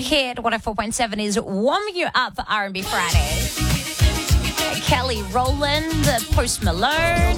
Hit 104.7 is warming you up for R&B Friday. Kelly Rowland, Post Malone,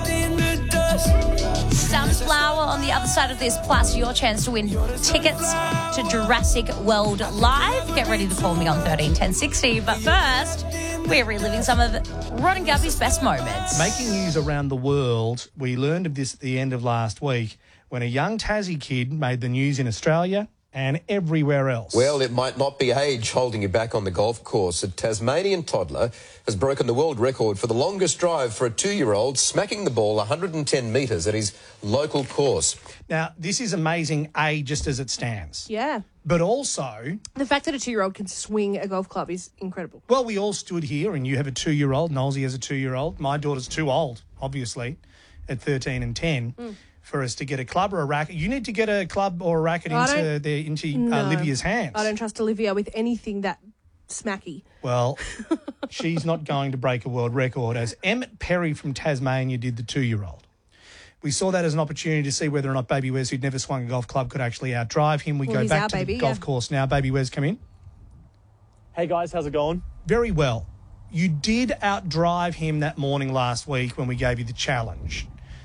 Sunflower on the other side of this, plus your chance to win tickets to Jurassic World Live. Get ready to call me on 131060. But first, we're reliving some of Ron and Gubby's best moments. Making news around the world, we learned of this at the end of last week when a young Tassie kid made the news in Australia and everywhere else. Well, it might not be age holding you back on the golf course. A Tasmanian toddler has broken the world record for the longest drive for a 2-year-old, smacking the ball 110 metres at his local course. Now, this is amazing, just as it stands. Yeah. But also, The fact that a 2-year-old can swing a golf club is incredible. well, we all stood here and you have a 2-year-old, Nolsey has a 2-year-old. My daughter's too old, obviously, at 13 and 10. For us to get a club or a racket. You need to get a club or a racket into Olivia's hands. I don't trust Olivia with anything that smacky. Well, she's not going to break a world record, as Emmett Perry from Tasmania did the 2-year-old. We saw that as an opportunity to see whether or not Baby Wes, who'd never swung a golf club, could actually outdrive him. We go back to the golf course now. Baby Wes, come in. Hey guys, how's it going? Very well. You did outdrive him that morning last week when we gave you the challenge.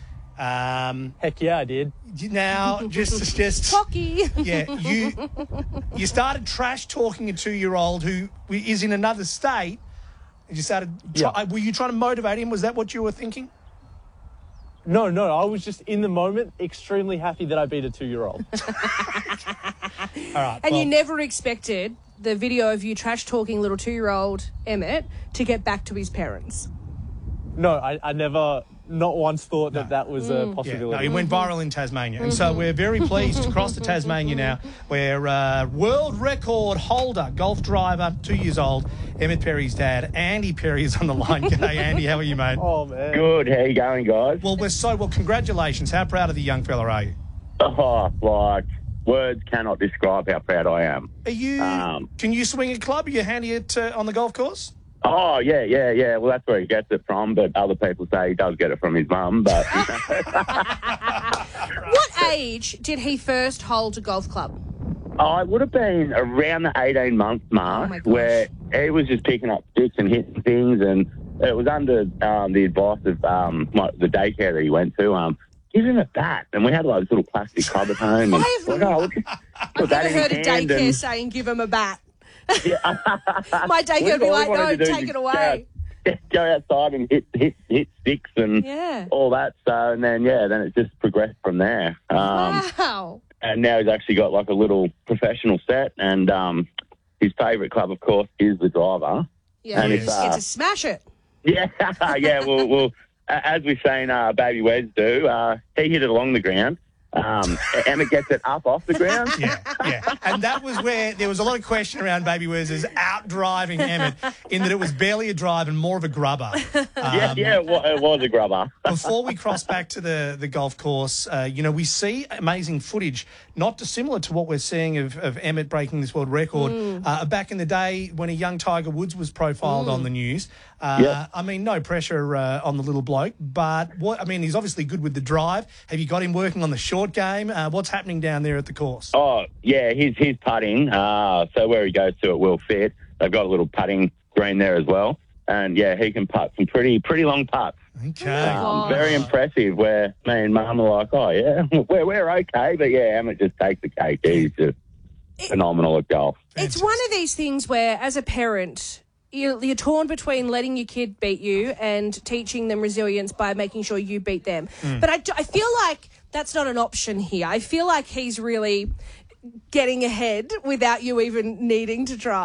Heck yeah, I did. Now, just Cocky. yeah, you started trash talking a 2-year-old who is in another state. You started. Were you trying to motivate him? Was that what you were thinking? No, I was just in the moment extremely happy that I beat a 2-year-old. All right. And you never expected the video of you trash talking little 2-year-old Emmett to get back to his parents. No, I never, not once thought that was a possibility. Yeah, no, it went viral in Tasmania. And so we're very pleased to cross to Tasmania now, where world record holder, golf driver, 2 years old, Emmett Perry's dad, Andy Perry, is on the line. G'day, Andy. How are you, mate? Oh, man. Good. How you going, guys? Well, congratulations. How proud of the young fella are you? Oh, words cannot describe how proud I am. Are you? Can you swing a club? Are you handy at on the golf course? Oh, yeah. Well, that's where he gets it from, but other people say he does get it from his mum. But What age did he first hold a golf club? I would have been around the 18-month mark, Oh my gosh. where he was just picking up sticks and hitting things, and it was under the advice of the daycare that he went to. Give him a bat, and we had like this little plastic club at home. And I've never heard a daycare saying give him a bat. Yeah. My daycare would be like, no, take it away. Go outside and hit sticks and all that. So, and then it just progressed from there. Wow. And now he's actually got like a little professional set, and his favourite club, of course, is the driver. Yeah, and it's to smash it. Yeah, well, as we've seen Baby Wes do, he hit it along the ground. Emmett gets it up off the ground. Yeah. And that was where there was a lot of question around Baby Wes's out-driving Emmett, in that it was barely a drive and more of a grubber. It was a grubber. Before we cross back to the golf course, we see amazing footage, not dissimilar to what we're seeing of Emmett breaking this world record. Back in the day when a young Tiger Woods was profiled on the news. I mean, no pressure on the little bloke, but he's obviously good with the drive. Have you got him working on the short game? What's happening down there at the course? Oh, yeah, he's putting. So where he goes to, it will fit. They've got a little putting green there as well. And, he can putt some pretty long putts. Okay. Very impressive, where me and Mum are like, oh, yeah, we're okay. But, Emmett just takes the cake. He's just phenomenal at golf. It's one of these things where, as a parent, you're torn between letting your kid beat you and teaching them resilience by making sure you beat them. But I feel like that's not an option here. I feel like he's really getting ahead without you even needing to try.